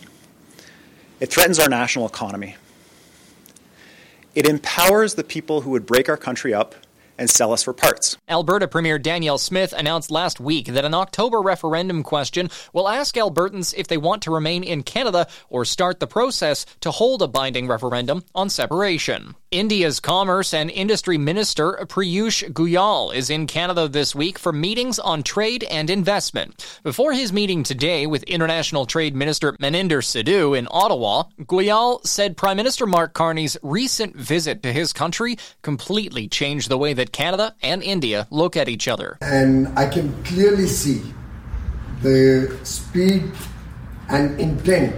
It threatens our national economy. It empowers the people who would break our country up and sell us for parts. Alberta Premier Danielle Smith announced last week that an October referendum question will ask Albertans if they want to remain in Canada or start the process to hold a binding referendum on separation. India's Commerce and Industry Minister Piyush Goyal is in Canada this week for meetings on trade and investment. Before his meeting today with International Trade Minister Maninder Sidhu in Ottawa, Goyal said Prime Minister Mark Carney's recent visit to his country completely changed the way that Canada and India look at each other. And I can clearly see the speed and intent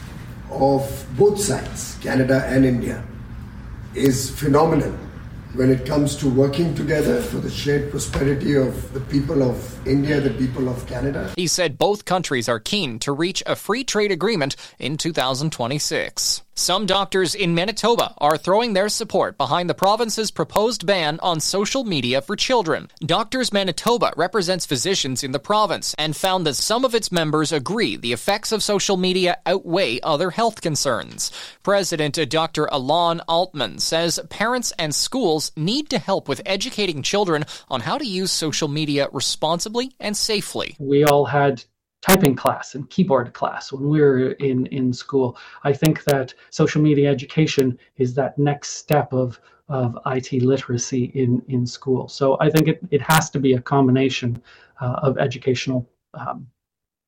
of both sides, Canada and India, is phenomenal when it comes to working together for the shared prosperity of the people of India, the people of Canada. He said both countries are keen to reach a free trade agreement in 2026. Some doctors in Manitoba are throwing their support behind the province's proposed ban on social media for children. Doctors Manitoba represents physicians in the province and found that some of its members agree the effects of social media outweigh other health concerns. President Dr. Alon Altman says parents and schools need to help with educating children on how to use social media responsibly and safely. We all had typing class and keyboard class when we were in school. I think that social media education is that next step of IT literacy in school. So I think it has to be a combination of educational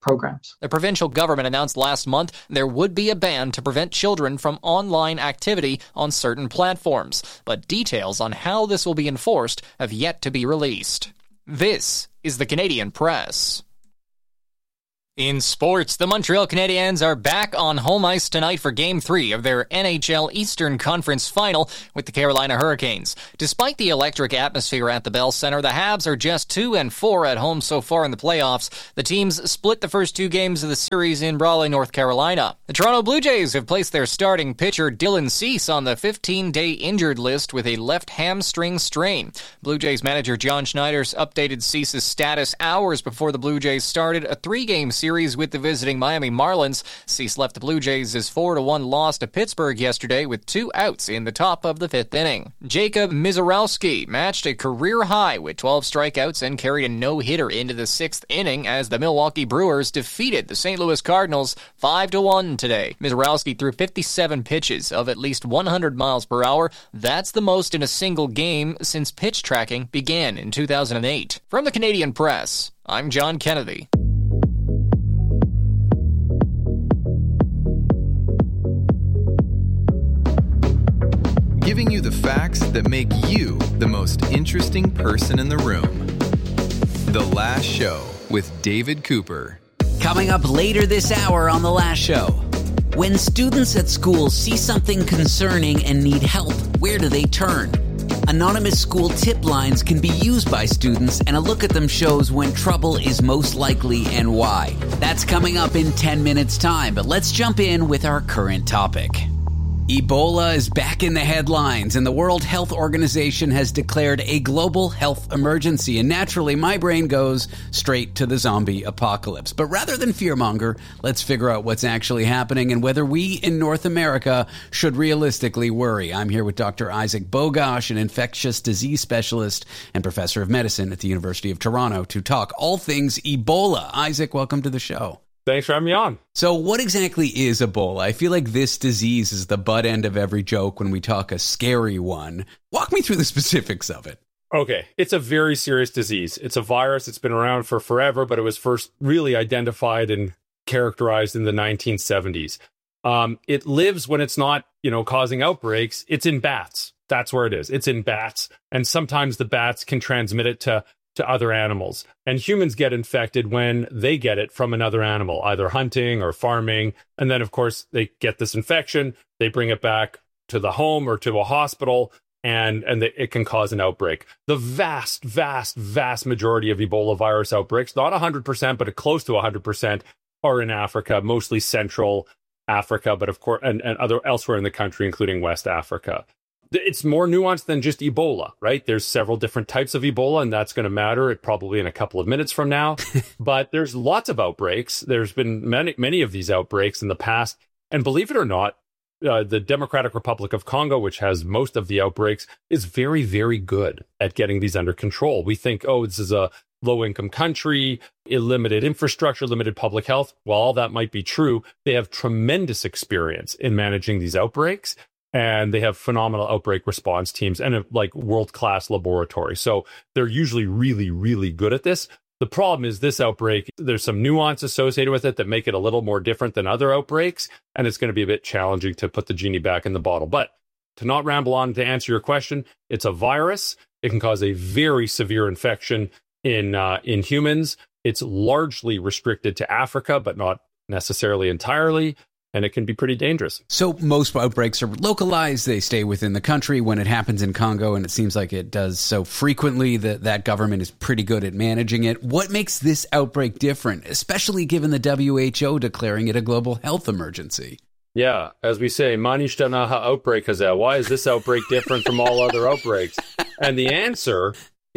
programs. The provincial government announced last month there would be a ban to prevent children from online activity on certain platforms, but details on how this will be enforced have yet to be released. This is the Canadian Press. In sports, the Montreal Canadiens are back on home ice tonight for Game 3 of their NHL Eastern Conference Final with the Carolina Hurricanes. Despite the electric atmosphere at the Bell Center, the Habs are just 2-4 at home so far in the playoffs. The teams split the first 2 games of the series in Raleigh, North Carolina. The Toronto Blue Jays have placed their starting pitcher Dylan Cease on the 15-day injured list with a left hamstring strain. Blue Jays manager John Schneider's updated Cease's status hours before the Blue Jays started a 3-game series with the visiting Miami Marlins. Cease left the Blue Jays' 4-1 loss to Pittsburgh yesterday with 2 outs in the top of the 5th inning. Jacob Mizorowski matched a career high with 12 strikeouts and carried a no-hitter into the 6th inning as the Milwaukee Brewers defeated the St. Louis Cardinals 5-1 today. Mizorowski threw 57 pitches of at least 100 miles per hour. That's the most in a single game since pitch tracking began in 2008. From the Canadian Press, I'm John Kennedy. Giving you the facts that make you the most interesting person in the room. The Last Show with David Cooper. Coming up later this hour on The Last Show. When students at school see something concerning and need help, where do they turn? Anonymous school tip lines can be used by students, and a look at them shows when trouble is most likely and why. That's coming up in 10 minutes' time, but let's jump in with our current topic. Ebola is back in the headlines, and the World Health Organization has declared a global health emergency. And naturally, my brain goes straight to the zombie apocalypse. But rather than fearmonger, let's figure out what's actually happening and whether we in North America should realistically worry. I'm here with Dr. Isaac Bogosh, an infectious disease specialist and professor of medicine at the University of Toronto, to talk all things Ebola. Isaac, welcome to the show. Thanks for having me on. So what exactly is Ebola? I feel like this disease is the butt end of every joke when we talk a scary one. Walk me through the specifics of it. Okay, it's a very serious disease. It's a virus. It's been around for forever, but it was first really identified and characterized in the 1970s. It lives when it's not, causing outbreaks. It's in bats. That's where it is. It's in bats. And sometimes the bats can transmit it to other animals. And humans get infected when they get it from another animal, either hunting or farming. And then, of course, they get this infection. They bring it back to the home or to a hospital, and it can cause an outbreak. The vast, vast, vast majority of Ebola virus outbreaks, not 100%, but close to 100%, are in Africa, mostly Central Africa, but of course, and other elsewhere in the country, including West Africa. It's more nuanced than just Ebola, right? There's several different types of Ebola, and that's going to matter probably in a couple of minutes from now. But there's lots of outbreaks. There's been many of these outbreaks in the past. And believe it or not, the Democratic Republic of Congo, which has most of the outbreaks, is very, very good at getting these under control. We think, this is a low-income country, limited infrastructure, limited public health. While all that might be true, they have tremendous experience in managing these outbreaks. And they have phenomenal outbreak response teams and world-class laboratories. So they're usually really, really good at this. The problem is this outbreak, there's some nuance associated with it that make it a little more different than other outbreaks. And it's going to be a bit challenging to put the genie back in the bottle. But to not ramble on, to answer your question, it's a virus. It can cause a very severe infection in humans. It's largely restricted to Africa, but not necessarily entirely. And it can be pretty dangerous. So most outbreaks are localized. They stay within the country. When it happens in Congo, and it seems like it does so frequently, that government is pretty good at managing it. What makes this outbreak different, especially given the WHO declaring it a global health emergency? Yeah, as we say, Manishta outbreak has that. Why is this outbreak different from all other outbreaks? And the answer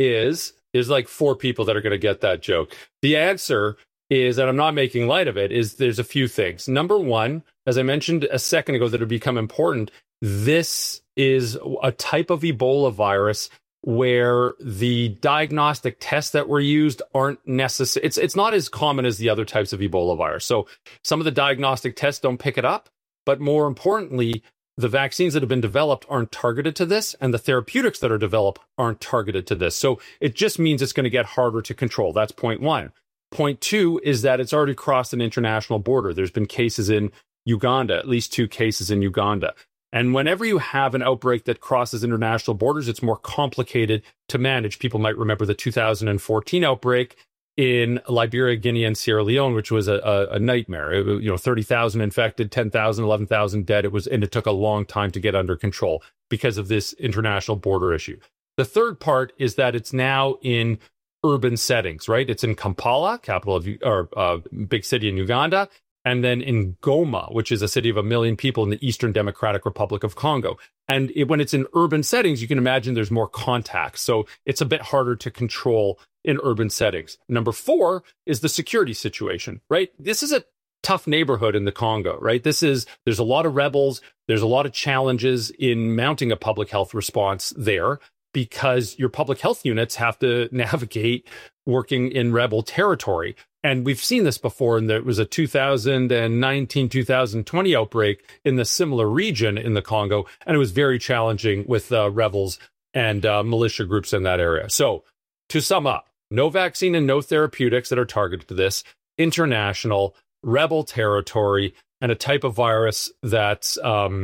is like 4 people that are going to get that joke. The answer is, and I'm not making light of it, is there's a few things. Number one, as I mentioned a second ago that have become important, this is a type of Ebola virus where the diagnostic tests that were used aren't necessary. It's not as common as the other types of Ebola virus. So some of the diagnostic tests don't pick it up, but more importantly, the vaccines that have been developed aren't targeted to this, and the therapeutics that are developed aren't targeted to this. So it just means it's going to get harder to control. That's point one. point two is that it's already crossed an international border. There's been cases in Uganda, at least 2 cases in Uganda. And whenever you have an outbreak that crosses international borders, it's more complicated to manage. People might remember the 2014 outbreak in Liberia, Guinea, and Sierra Leone, which was a nightmare. 30,000 infected, 10,000, 11,000 dead. And it took a long time to get under control because of this international border issue. The third part is that it's now in urban settings, right? It's in Kampala, capital of big city in Uganda, and then in Goma, which is a city of 1 million people in the Eastern Democratic Republic of Congo. And when it's in urban settings, you can imagine there's more contact. So it's a bit harder to control in urban settings. Number 4 is the security situation, right? This is a tough neighborhood in the Congo, right? There's a lot of rebels. There's a lot of challenges in mounting a public health response there, because your public health units have to navigate working in rebel territory. And we've seen this before, and there was a 2019-2020 outbreak in the similar region in the Congo, and it was very challenging with rebels and militia groups in that area. So to sum up, no vaccine and no therapeutics that are targeted to this, international, rebel territory, and a type of virus that's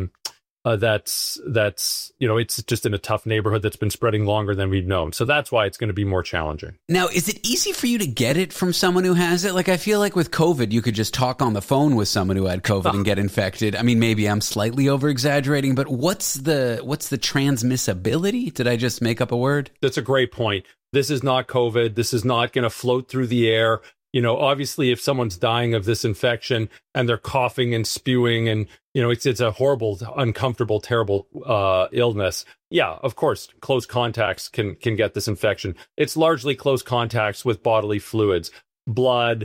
it's just in a tough neighborhood that's been spreading longer than we've known. So that's why it's going to be more challenging. Now, is it easy for you to get it from someone who has it? Like, I feel like with COVID, you could just talk on the phone with someone who had COVID and get infected. I mean, maybe I'm slightly over exaggerating, but what's the transmissibility? Did I just make up a word? That's a great point. This is not COVID. This is not going to float through the air. Obviously, if someone's dying of this infection and they're coughing and spewing and, it's a horrible, uncomfortable, terrible illness. Yeah, of course, close contacts can get this infection. It's largely close contacts with bodily fluids, blood,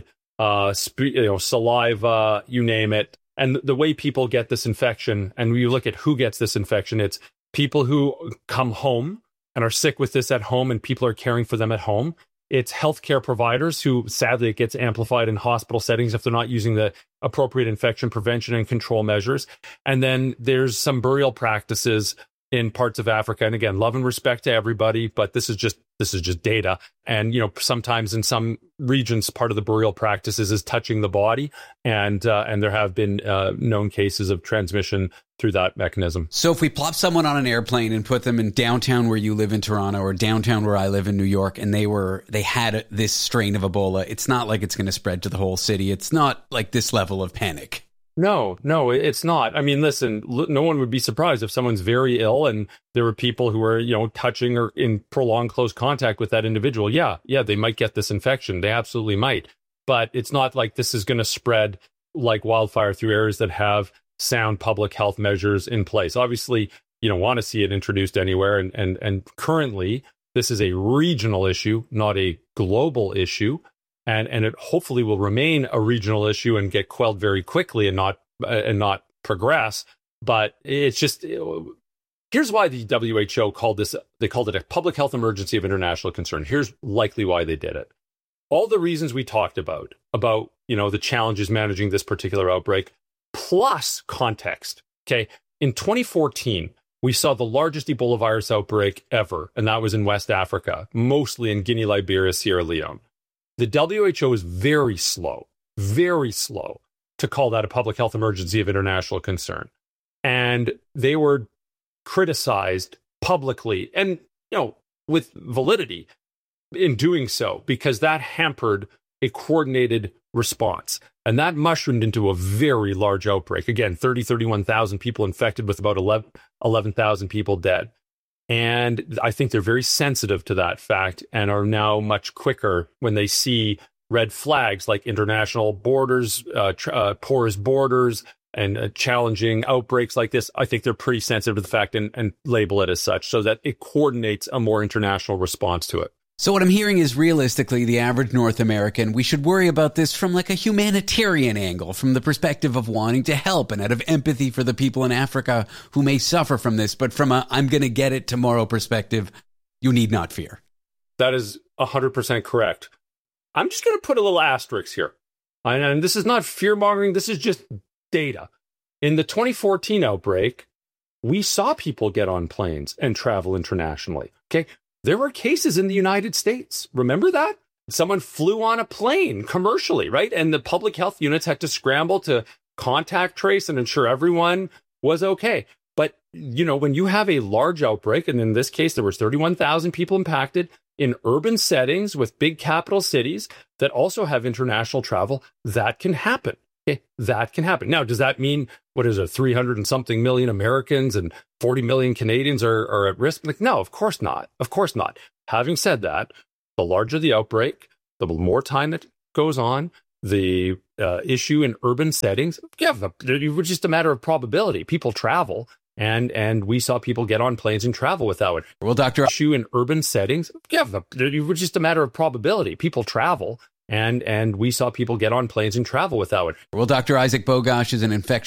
saliva, you name it. And the way people get this infection, and when you look at who gets this infection, it's people who come home and are sick with this at home and people are caring for them at home. It's healthcare providers who, sadly, it gets amplified in hospital settings if they're not using the appropriate infection prevention and control measures. And then there's some burial practices in parts of Africa. And again, love and respect to everybody, but this is just data. And, sometimes in some regions, part of the burial practices is touching the body. And there have been known cases of transmission through that mechanism. So if we plop someone on an airplane and put them in downtown where you live in Toronto or downtown where I live in New York, and they had this strain of Ebola, it's not like it's going to spread to the whole city. It's not like this level of panic. No, it's not. I mean, listen, no one would be surprised if someone's very ill and there were people who were, touching or in prolonged close contact with that individual. Yeah, they might get this infection. They absolutely might. But it's not like this is going to spread like wildfire through areas that have sound public health measures in place. Obviously, you don't want to see it introduced anywhere. And currently, this is a regional issue, not a global issue. And it hopefully will remain a regional issue and get quelled very quickly and not progress. But it's just, here's why the WHO called it a public health emergency of international concern. Here's likely why they did it. All the reasons we talked about the challenges managing this particular outbreak, plus context. Okay, in 2014, we saw the largest Ebola virus outbreak ever, and that was in West Africa, mostly in Guinea, Liberia, Sierra Leone. The WHO is very slow to call that a public health emergency of international concern. And they were criticized publicly and, with validity in doing so, because that hampered a coordinated response. And that mushroomed into a very large outbreak. Again, 31,000 people infected with about 11,000 people dead. And I think they're very sensitive to that fact and are now much quicker when they see red flags like international borders, porous borders, and challenging outbreaks like this. I think they're pretty sensitive to the fact and label it as such so that it coordinates a more international response to it. So what I'm hearing is realistically, the average North American, we should worry about this from like a humanitarian angle, from the perspective of wanting to help and out of empathy for the people in Africa who may suffer from this. But from a I'm going to get it tomorrow perspective, you need not fear. That is 100% correct. I'm just going to put a little asterisk here. And this is not fear-mongering. This is just data. In the 2014 outbreak, we saw people get on planes and travel internationally. Okay. There were cases in the United States. Remember that? someone flew on a plane commercially, right? And the public health units had to scramble to contact trace and ensure everyone was okay. But, when you have a large outbreak, and in this case, there was 31,000 people impacted in urban settings with big capital cities that also have international travel, that can happen. Okay, that can happen. Now, does that mean, 300 and something million Americans and 40 million Canadians are at risk? Like, no, of course not. Of course not. Having said that, the larger the outbreak, the more time that goes on, the issue in urban settings, it was just a matter of probability. People travel, and we saw people get on planes and travel without it. Well, Dr. Issue in urban settings, it was just a matter of probability. People travel, and we saw people get on planes and travel without it. Well, Dr. Isaac Bogosh is an infectious